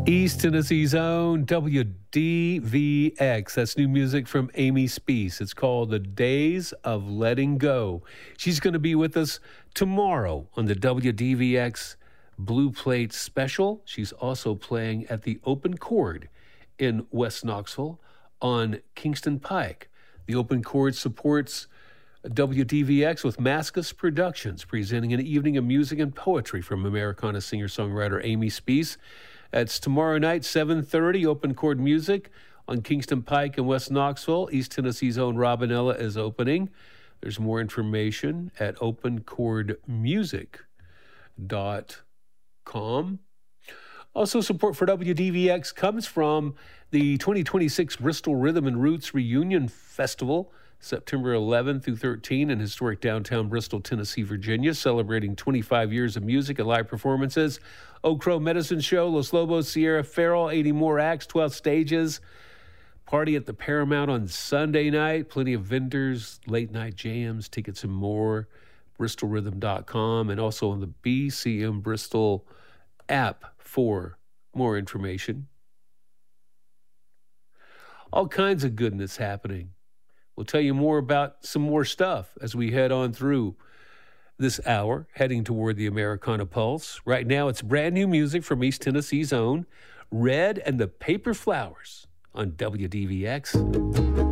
East Tennessee's own WDVX. That's new music from Amy Speece. It's called The Days of Letting Go. She's going to be with us tomorrow on the WDVX Blue Plate Special. She's also playing at the Open Chord in West Knoxville on Kingston Pike. The Open Chord supports WDVX with Mascus Productions, presenting an evening of music and poetry from Americana singer-songwriter Amy Speece. It's tomorrow night, 7:30, Open Chord Music on Kingston Pike in West Knoxville. East Tennessee's own Robinella is opening. There's more information at openchordmusic.com. Also, support for WDVX comes from the 2026 Bristol Rhythm and Roots Reunion Festival, September 11 through 13 in historic downtown Bristol, Tennessee, Virginia, celebrating 25 years of music and live performances. Oak Crow Medicine Show, Los Lobos, Sierra Farrell, 80 more acts, 12 stages. Party at the Paramount on Sunday night. Plenty of vendors, late night jams, tickets and more. BristolRhythm.com and also on the BCM Bristol app for more information. All kinds of goodness happening. We'll tell you more about some more stuff as we head on through this hour, heading toward the Americana Pulse. Right now, it's brand new music from East Tennessee's own Red and the Paper Flowers on WDVX.